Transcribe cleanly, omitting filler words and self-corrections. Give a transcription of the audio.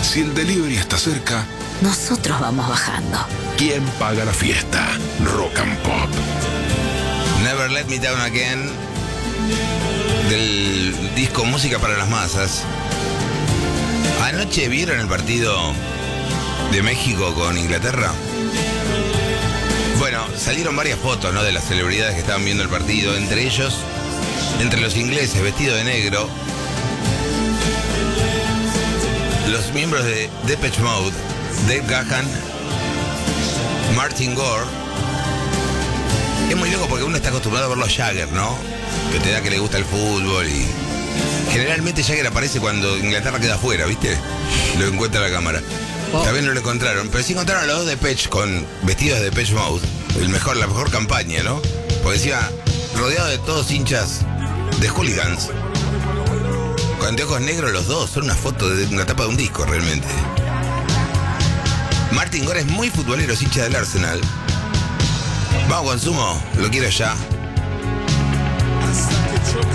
Si el delivery está cerca, nosotros vamos bajando. ¿quién paga la fiesta? Rock and Pop. Never Let Me Down Again, del disco Música para las Masas. ¿Anoche vieron el partido de México con Inglaterra? Bueno, salieron varias fotos, ¿no?, de las celebridades que estaban viendo el partido. Entre ellos, entre los ingleses vestidos de negro, los miembros de Depeche Mode, Dave Gahan, Martin Gore. Es muy loco porque uno está acostumbrado a verlo a Jagger, ¿no? Que te da que le gusta el fútbol y... Generalmente Jagger aparece cuando Inglaterra queda afuera, ¿viste? Lo encuentra la cámara. También no lo encontraron, pero sí encontraron a los dos Depeche con vestidos de Depeche Mode. La mejor campaña, ¿no? Porque encima, rodeado de todos hinchas de hooligans. Con anteojos negros los dos, son una foto de una tapa de un disco realmente. Martin Gore es muy futbolero, es hincha del Arsenal. Vamos, Consumo, lo quiero ya.